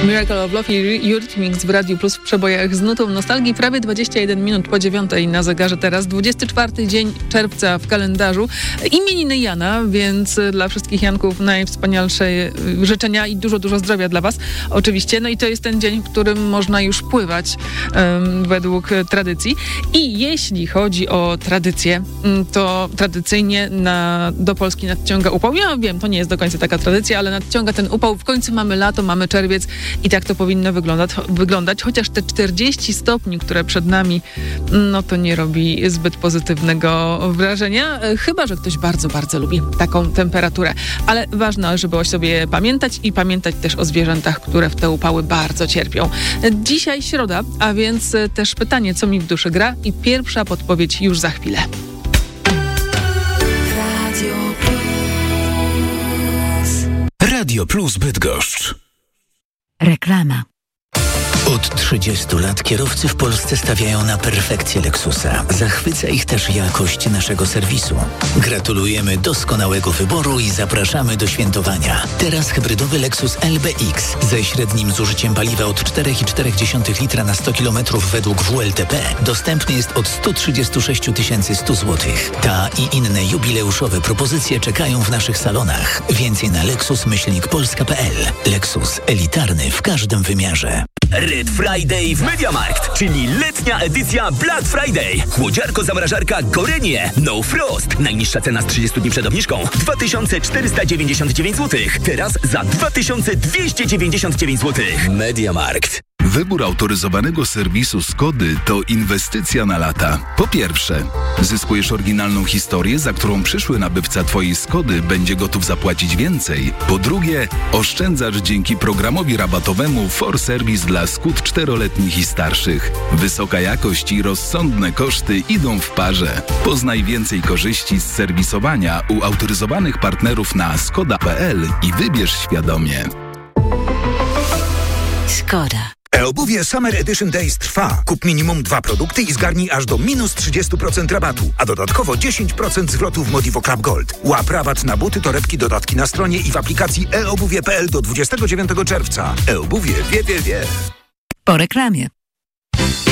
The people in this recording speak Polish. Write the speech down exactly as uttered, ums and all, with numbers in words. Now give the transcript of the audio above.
Miracle of Love i Eurythmics w Radiu Plus w przebojach z nutą nostalgii. Prawie dwadzieścia jeden minut po dziewiątej na zegarze teraz. dwudziesty czwarty dzień czerwca w kalendarzu. Imieniny Jana, więc dla wszystkich Janków najwspanialsze życzenia i dużo, dużo zdrowia dla was. Oczywiście. No i to jest ten dzień, w którym można już pływać um, według tradycji. I jeśli chodzi o tradycję, to tradycyjnie na, do Polski nadciąga upał. Ja wiem, to nie jest do końca taka tradycja, ale nadciąga ten upał. W końcu mamy lato, mamy czerwiec. I tak to powinno wyglądać, wyglądać, chociaż te czterdzieści stopni, które przed nami, no to nie robi zbyt pozytywnego wrażenia, chyba że ktoś bardzo, bardzo lubi taką temperaturę. Ale ważne, żeby o sobie pamiętać i pamiętać też o zwierzętach, które w te upały bardzo cierpią. Dzisiaj środa, a więc też pytanie, co mi w duszy gra, i pierwsza podpowiedź już za chwilę. Radio Plus. Radio Plus Bydgoszcz. Reklama. Od trzydziestu lat kierowcy w Polsce stawiają na perfekcję Lexusa. Zachwyca ich też jakość naszego serwisu. Gratulujemy doskonałego wyboru i zapraszamy do świętowania. Teraz hybrydowy Lexus L B X ze średnim zużyciem paliwa od cztery przecinek cztery litra na sto kilometrów według W L T P dostępny jest od sto trzydzieści sześć tysięcy sto złotych. Ta i inne jubileuszowe propozycje czekają w naszych salonach. Więcej na lexus myślnik polska kropka p l. Lexus elitarny w każdym wymiarze. Red Friday w MediaMarkt, czyli letnia edycja Black Friday. Chłodziarko-zamrażarka Gorenie No Frost. Najniższa cena z trzydziestu dni przed obniżką dwa tysiące czterysta dziewięćdziesiąt dziewięć złotych. Teraz za dwa tysiące dwieście dziewięćdziesiąt dziewięć złotych. MediaMarkt. Wybór autoryzowanego serwisu Skody to inwestycja na lata. Po pierwsze, zyskujesz oryginalną historię, za którą przyszły nabywca twojej Skody będzie gotów zapłacić więcej. Po drugie, oszczędzasz dzięki programowi rabatowemu For Service dla Skód czteroletnich i starszych. Wysoka jakość i rozsądne koszty idą w parze. Poznaj więcej korzyści z serwisowania u autoryzowanych partnerów na skoda kropka p l i wybierz świadomie. Skoda. E-obuwie Summer Edition Days trwa. Kup minimum dwa produkty i zgarnij aż do minus trzydzieści procent rabatu, a dodatkowo dziesięć procent zwrotu w Modivo Club Gold. Łap rabat na buty, torebki, dodatki na stronie i w aplikacji e obuwie kropka p l do dwudziestego dziewiątego czerwca. E-obuwie wie, wie, wie. Po reklamie.